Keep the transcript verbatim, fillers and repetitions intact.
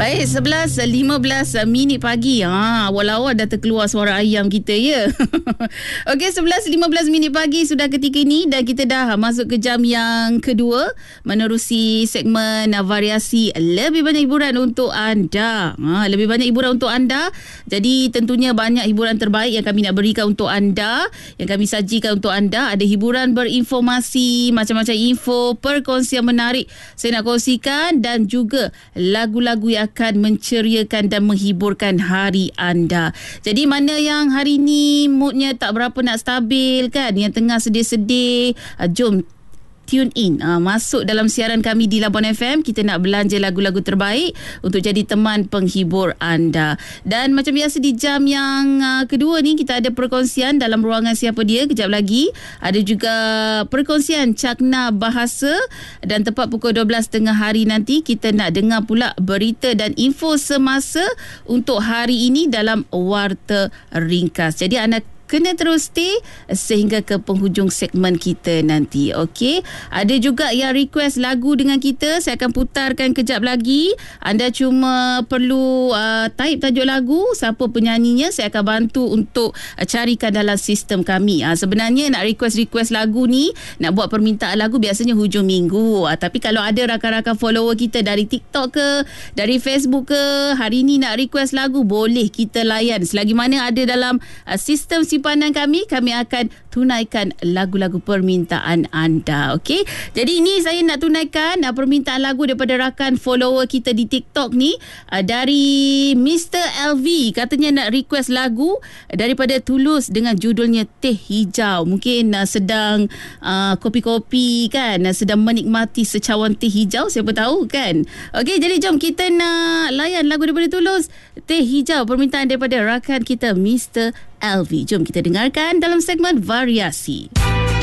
Baik, sebelas lima belas minit pagi. Ha, awal-awal dah terkeluar suara ayam kita, ya. Okey, sebelas lima belas minit pagi sudah ketika ini dan kita dah masuk ke jam yang kedua menerusi segmen variasi lebih banyak hiburan untuk anda. Ha, lebih banyak hiburan untuk anda. Jadi tentunya banyak hiburan terbaik yang kami nak berikan untuk anda, yang kami sajikan untuk anda. Ada hiburan berinformasi, macam-macam info, perkongsian menarik saya nak kongsikan dan juga lagu-lagu yang akan menceriakan dan menghiburkan hari anda. Jadi mana yang hari ni moodnya tak berapa nak stabil kan, yang tengah sedih-sedih, uh, jom tune in, uh, masuk dalam siaran kami di Labuan F M. Kita nak belanja lagu-lagu terbaik untuk jadi teman penghibur anda. Dan macam biasa di jam yang uh, kedua ni kita ada perkongsian dalam ruangan Siapa Dia kejap lagi. Ada juga perkongsian Cakna Bahasa dan tepat pukul dua belas tengah hari nanti kita nak dengar pula berita dan info semasa untuk hari ini dalam Warta Ringkas. Jadi anda kena terus stay sehingga ke penghujung segmen kita nanti. Okey, ada juga yang request lagu dengan kita, saya akan putarkan kejap lagi. Anda cuma perlu uh, type tajuk lagu, siapa penyanyinya, saya akan bantu untuk uh, carikan dalam sistem kami. Uh, sebenarnya nak request-request lagu ni, nak buat permintaan lagu biasanya hujung minggu. Uh, tapi kalau ada rakan-rakan follower kita dari TikTok ke, dari Facebook ke, hari ni nak request lagu, boleh kita layan. Selagi mana ada dalam uh, sistem simpanan kami, kami akan tunaikan lagu-lagu permintaan anda. Okey, jadi ini saya nak tunaikan uh, permintaan lagu daripada rakan follower kita di TikTok ni, uh, dari mister L V. Katanya nak request lagu daripada Tulus dengan judulnya Teh Hijau. Mungkin uh, sedang uh, kopi-kopi kan, uh, sedang menikmati secawan teh hijau, siapa tahu kan. Okey, jadi jom kita nak layan lagu daripada Tulus, Teh Hijau, permintaan daripada rakan kita mister L V. Jom kita dengarkan dalam segmen variasi.